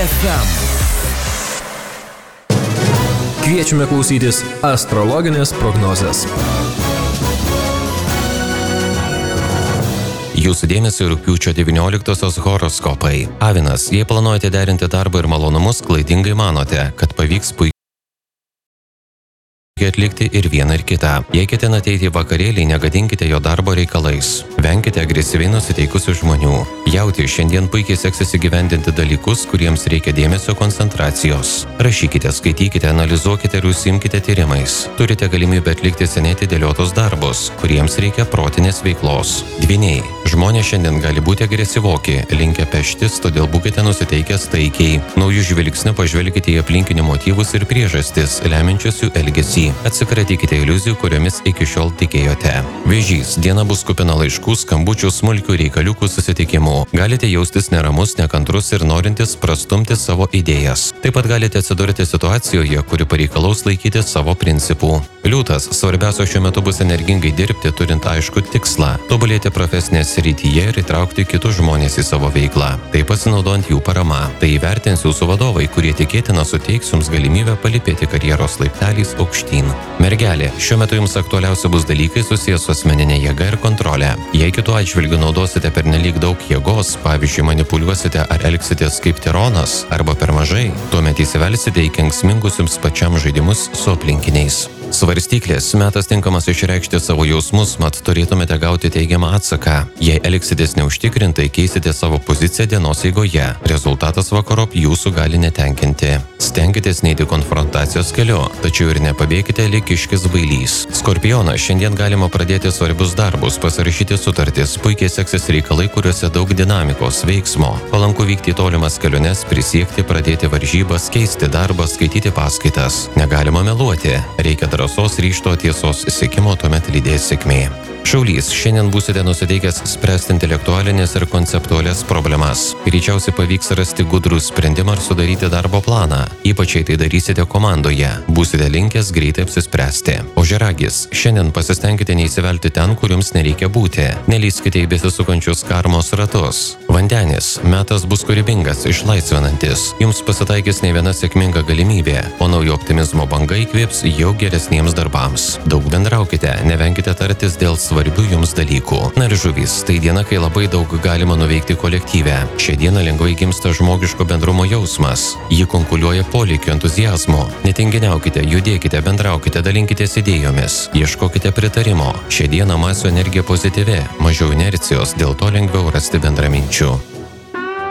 FM. Kviečiame klausytis astrologinės prognozės. Jūsų dėmesio rugpjūčio 19-osios horoskopai. Avinas, jei planuojate derinti darbą ir malonumus, klaidingai manote, kad pavyks puikiai atlikti ir vieną ir kitą. Jei ketinate ateiti į vakarėlį, negadinkite jo darbo reikalais. Venkite agresyviai nusiteikusių žmonių. Jauti, šiandien puikiai seksis įgyvendinti dalykus, kuriems reikia dėmesio koncentracijos. Rašykite, skaitykite, analizuokite ir užsiimkite tyrimais. Turite galimybę atlikti seniai atidėliotus darbus, kuriems reikia protinės veiklos. Dvyniai, žmonės šiandien gali būti agresyvoki, linkę peštis, todėl būkite nusiteikęs taikiai. Naujų žvilgsnių pažvelkite į aplinkinių motyvus ir priežastis, lemiančius jų elgesį. Atsikratykite iliuzijų, kuriomis iki šiol tikėjote. Vėžys, diena bus kupina laiškų, skambučių, smulkių reikaliukų susitikimų. Galite jaustis neramus, nekantrus ir norintis prastumti savo idėjas. Taip pat galite atsidurti situacijoje, kuri pareikalaus laikyti savo principų. Liūtas, svarbiausia šiuo metu bus energingai dirbti, turint aišku tikslą. Tobulėti profesinėje srityje ir įtraukti kitus žmonės į savo veiklą. Tai pasinaudojant jų parama. Tai įvertins jūsų vadovai, kurie tikėtina suteiks jums galimybę palipėti karjeros laipteliais aukštyn. Mergelė, šiuo metu jums aktualiausia bus dalykai susijęs su asmeninė jėga ir kontrolė. Jei kitų atžvilgių naudosite pernelyg daug jėgos, pavyzdžiui, manipuliuosite ar elgsitės kaip tironas arba per mažai, tuomet įsivelsite į kenksmingus jums pačiam žaidimus su aplinkiniais. Svarstyklės, metas tinkamas išreikšti savo jausmus, mat turėtumėte gauti teigiamą atsaką. Jei elgsitės neužtikrintai, keisite savo poziciją dienos eigoje. Rezultatas vakarop jūsų gali netenkinti. Stenkitės neiti konfrontacijos keliu, tačiau ir nepabėkite lyg kiškis bailys. Skorpionas, šiandien galima pradėti svarbius darbus, pasirašyti sutartis, puikiai seksis reikalai, kuriuose daug dinamikos, veiksmo. Palanku vykti į tolimas keliones, prisiekti, pradėti varžybas, keisti darbą, skaityti paskaitas. Negalima meluoti, reikia drąsos, ryžto, tiesos siekimo, tuomet lydės sėkmė. Šaulys, šiandien būsite nusiteikęs spręsti intelektualinės ir konceptualias problemas. Greičiausiai pavyks rasti gudrų sprendimą ar sudaryti darbo planą. Ypač jei tai darysite komandoje. Būsite linkęs greitai apsispręsti. Ožiaragis, šiandien pasistengkite neįsivelti ten, kur jums nereikia būti. Nelįskite į besisukančius karmos ratus. Vandenis, metas bus kūrybingas, išlaisvinantis. Jums pasitaikys ne viena sėkminga galimybė, o naujo optimizmo banga įkvėps jau geresniems darbams. Daug bendraukite, nevenkite tartis dėl svarbių jums dalykų. Na ir žuvys, tai diena, kai labai daug galima nuveikti kolektyve. Šią dieną lengvai gimsta žmogiško bendrumo jausmas. Ji konkuliuoja polėkiu, entuziazmu. Netinginiaukite, judėkite, bendraukite, dalinkitės idėjomis. Ieškokite pritarimo. Šią dieną masių energija pozityvi, mažiau inercijos, dėl to lengviau rasti bendraminčių.